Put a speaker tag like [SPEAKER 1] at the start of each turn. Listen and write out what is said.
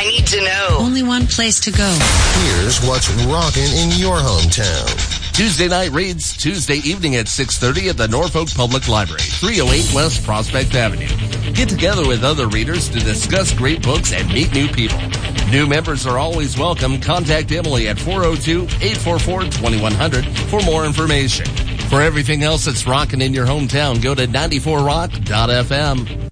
[SPEAKER 1] I need to know.
[SPEAKER 2] Only one place to go.
[SPEAKER 3] Here's what's rocking in your hometown.
[SPEAKER 4] Tuesday night reads Tuesday evening at 6:30 at the Norfolk Public Library, 308 West Prospect Avenue. Get together with other readers to discuss great books and meet new people. New members are always welcome. Contact Emily at 402-844-2100 for more information. For everything else that's rocking in your hometown, go to 94rock.fm.